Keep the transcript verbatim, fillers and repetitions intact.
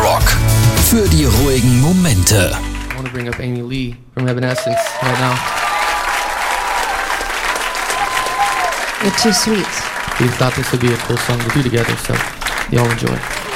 Rock. Für die ruhigen Momente. I want to bring up Amy Lee from Evanescence right now. You're too sweet. We thought this would be a cool song to do together, so y'all enjoy.